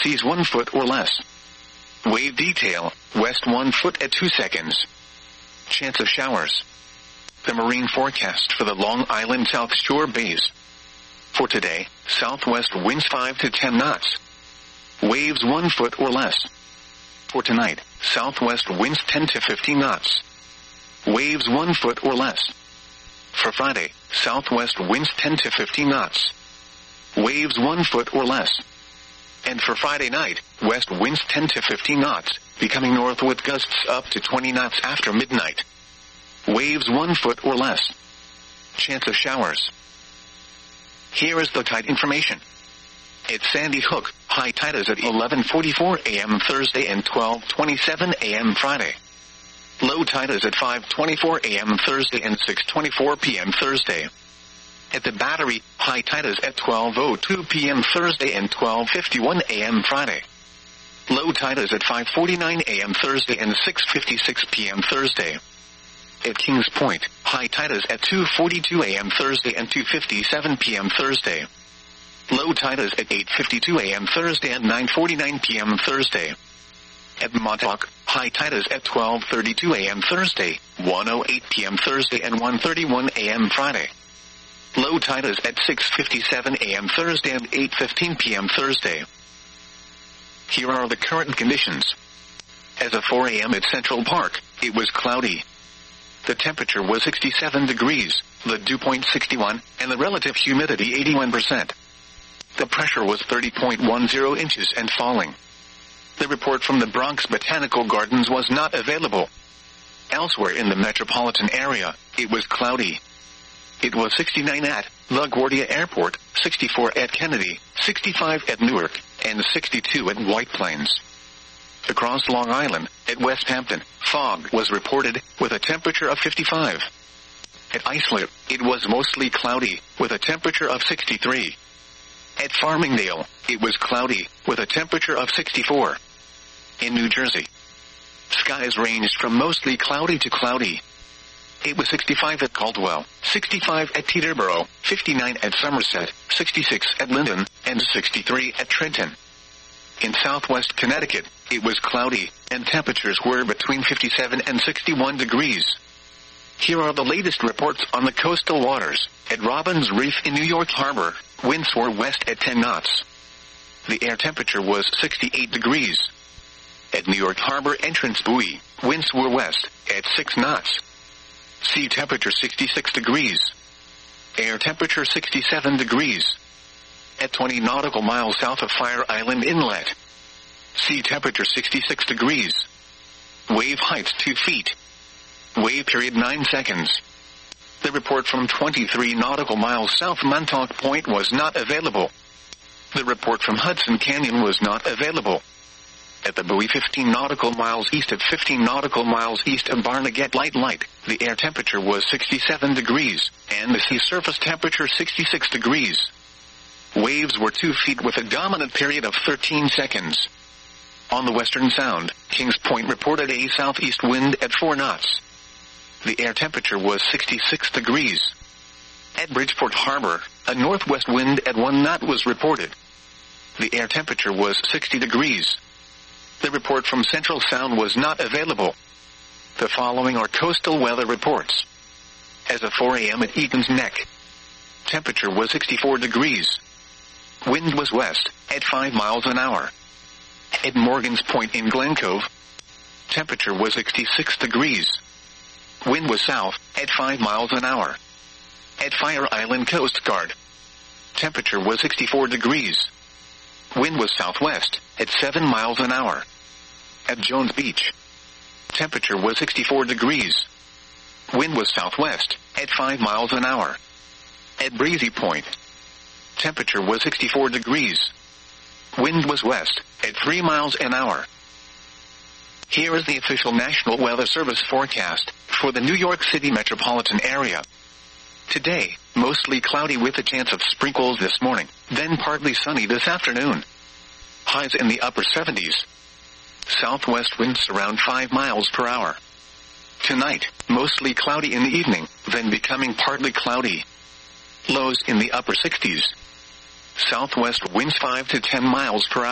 seas 1 foot or less. Wave detail, west 1 foot at 2 seconds. Chance of showers. The marine forecast for the Long Island South Shore bays. For today, southwest winds 5 to 10 knots. Waves 1 foot or less. For tonight, southwest winds 10 to 15 knots. Waves 1 foot or less. For Friday, southwest winds 10 to 15 knots. Waves 1 foot or less. And for Friday night, west winds 10 to 15 knots, becoming north with gusts up to 20 knots after midnight. Waves 1 foot or less. Chance of showers. Here is the tide information. At Sandy Hook, high tide is at 11:44 a.m. Thursday and 12:27 a.m. Friday. Low tide is at 5:24 a.m. Thursday and 6:24 p.m. Thursday. At the Battery, high tide is at 12:02 p.m. Thursday and 12:51 a.m. Friday. Low tide is at 5:49 a.m. Thursday and 6:56 p.m. Thursday. At Kings Point, high tide is at 2:42 a.m. Thursday and 2:57 p.m. Thursday. Low tide is at 8:52 a.m. Thursday and 9:49 p.m. Thursday. At Montauk, high tide is at 12:32 a.m. Thursday, 1:08 p.m. Thursday and 1:31 a.m. Friday. Low tide is at 6:57 a.m. Thursday and 8:15 p.m. Thursday. Here are the current conditions. As of 4 a.m. at Central Park, it was cloudy. The temperature was 67 degrees, the dew point 61, and the relative humidity 81%. The pressure was 30.10 inches and falling. The report from the Bronx Botanical Gardens was not available. Elsewhere in the metropolitan area, it was cloudy. It was 69 at LaGuardia Airport, 64 at Kennedy, 65 at Newark, and 62 at White Plains. Across Long Island, at West Hampton, fog was reported, with a temperature of 55. At Islip, it was mostly cloudy, with a temperature of 63. At Farmingdale, it was cloudy, with a temperature of 64. In New Jersey, skies ranged from mostly cloudy to cloudy. It was 65 at Caldwell, 65 at Teterboro, 59 at Somerset, 66 at Linden, and 63 at Trenton. In southwest Connecticut, it was cloudy, and temperatures were between 57 and 61 degrees. Here are the latest reports on the coastal waters. At Robbins Reef in New York Harbor, winds were west at 10 knots. The air temperature was 68 degrees. At New York Harbor Entrance Buoy, winds were west at 6 knots. Sea temperature 66 degrees. Air temperature 67 degrees. At 20 nautical miles south of Fire Island Inlet, sea temperature 66 degrees. Wave height 2 feet. Wave period 9 seconds. The report from 23 nautical miles south of Montauk Point was not available. The report from Hudson Canyon was not available. At the buoy 15 nautical miles east of 15 nautical miles east of Barnegat Light, the air temperature was 67 degrees, and the sea surface temperature 66 degrees. Waves were 2 feet with a dominant period of 13 seconds. On the Western Sound, Kings Point reported a southeast wind at 4 knots. The air temperature was 66 degrees. At Bridgeport Harbor, a northwest wind at 1 knot was reported. The air temperature was 60 degrees. The report from Central Sound was not available. The following are coastal weather reports. As of 4 a.m. at Eaton's Neck, temperature was 64 degrees. Wind was west, at 5 miles an hour. At Morgan's Point in Glen Cove, temperature was 66 degrees. Wind was south, at 5 miles an hour. At Fire Island Coast Guard, temperature was 64 degrees. Wind was southwest, at 7 miles an hour. At Jones Beach, temperature was 64 degrees. Wind was southwest, at 5 miles an hour. At Breezy Point, temperature was 64 degrees. Wind was west, at 3 miles an hour. Here is the official National Weather Service forecast for the New York City metropolitan area. Today, mostly cloudy with a chance of sprinkles this morning, then partly sunny this afternoon. Highs in the upper 70s. Southwest winds around 5 miles per hour. Tonight, mostly cloudy in the evening, then becoming partly cloudy. Lows in the upper 60s. Southwest winds 5 to 10 miles per hour.